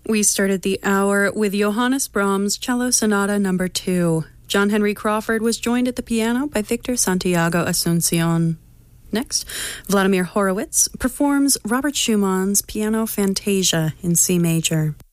We started the hour with Johannes Brahms' Cello Sonata No. 2. John Henry Crawford was joined at the piano by Victor Santiago Asuncion. Next, Vladimir Horowitz performs Robert Schumann's Piano Fantasia in C major.